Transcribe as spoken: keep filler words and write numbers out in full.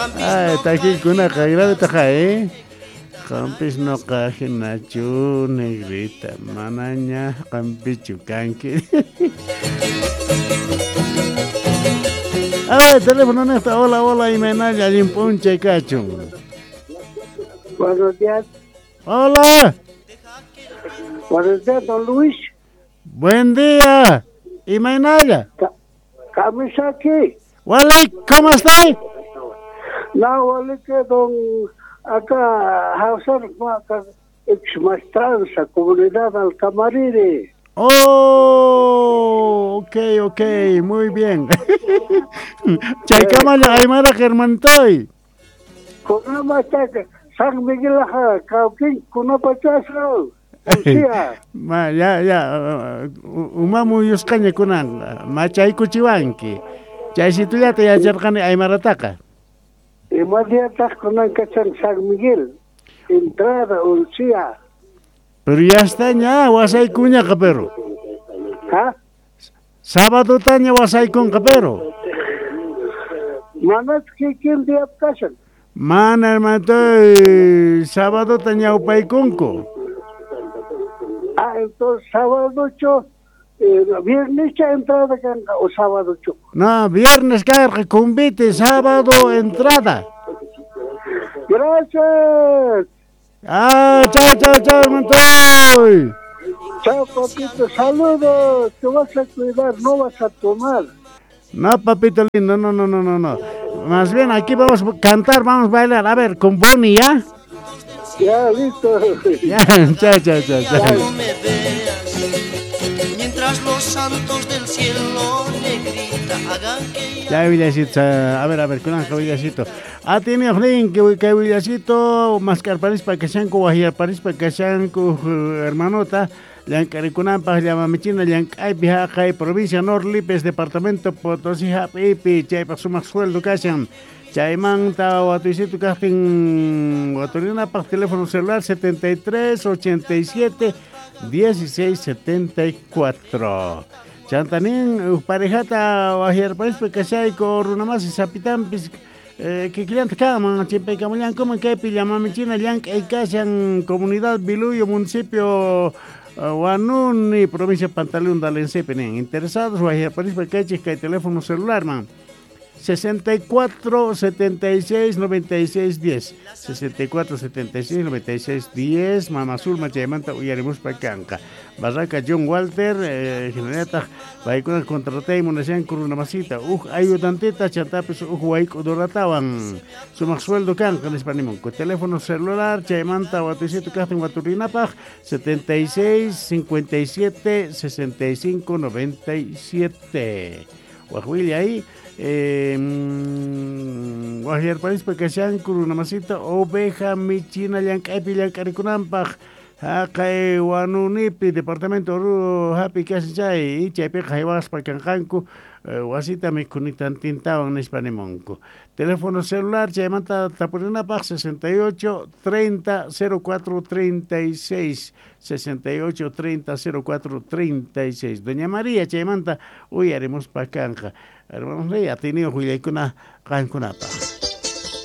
Ay, taki kuna kagra betaja, eh. Campis no caje nachu negrita, manaña, campis chucanque. A ver, teléfono nesta, hola, hola, y menalla, y punche cachum. Buenos días. Hola. Buenos días, don Luis. Buen día. ¿Y menalla? Camisa aquí. Wally, ¿cómo estás? No, Wally, que don... Acá, Hausar, ex maestranza, comunidad Alcamariri. Oh, ok, ok, muy bien. Chaicamaya, Aymara Germantoy. Kuna machaca, San Miguel, Cauquín, kuna pachazo. Ma, ya, ya, umamu yuskanya kunan, machay kuchiwanki. Chay situllata ya jarkani Aymarataka. Y más días con un cachán San Miguel, entrada, Ulcía. Pero ya está ya, wasay kunya kapero. ¿Ah? Sábado tanya wasay kun kapero. Manas que quién día pasan. Mana hermano, sábado tanya upay kunko. Ah, entonces sábado ocho, eh, viernes ya entrada o sábado ocho. No, viernes carga, convite, sábado entrada. Gracias. Ah, chao, chao, chao, hermano. Chao, papito, saludos. Te vas a cuidar, no vas a tomar. No, papito lindo, no, no, no, no, no. Más bien aquí vamos a cantar, vamos a bailar. A ver, con Bonnie, ¿ya? Ya, listo. Ya, chao, chao, chao, chao. No me veas, mientras los santos del cielo negrita hagan que... Ya, Villasito, a ver, a ver, con Ángel Villasito. Ah, tiene Oflin, que que Villasito, mascar París para que sean guajir París para que sean hermanota. Llancaricunan para llama Michina, Llancay, Pijaca, provincia Norlipes, departamento Potosí, Hapipi, Chay, para su más sueldo, Casan. Chayman, Tawatuisitu, Casting, Guaturina, para teléfono celular setenta y tres ochenta y siete dieciséis setenta y cuatro. Chantanín, parejata, Guajir París, para que sea con una más y Zapitán, que cliente cama, Chimpe Camulian, como que llama Michina, Llancay, Casan, comunidad Biluyo, municipio. Wanuni, provincia Pantaleón Dalense, Penén. Interesados, Guajira París, Pecaches, que hay teléfono celular, man. sesenta y cuatro setenta y seis noventa y seis diez. sesenta y cuatro setenta y seis noventa y seis diez. Mamazul, Machayamanta, Uyarimus, Pacanca. Barraca, John Walter, eh, Generata, Baikuna, Contratay, Monesian, Curunamasita. Uj, Ayudantita, Chantapes, Ujuaik, Doratawan. Sumax sueldo, Canca, en español. Teléfono celular, Chayamanta, Watuisito, Casting, Waturinapaj, setenta y seis cincuenta y siete sesenta y cinco noventa y siete. Guajuili ahí. Eh, Guajir París, porque sean Curunamasita, Oveja, Michina, Llancaipi, Llancaricunampaj, Hakai, Wanunipi, departamento Ru, Happy Casichay, y Chaipe, Jaiwas, Pacanjanco, Wasita, Micunitan Tintawan, en Espanemonco. Teléfono celular, Chaimanta, Tapurinapaj, sesenta y ocho treinta cero cuatro treinta y seis, sesenta y ocho treinta cero cuatro treinta y seis. Doña María, Chaimanta, hoy haremos Pacanja. Hermanos, ya ha tenido Julián Cuna, Cancunapa.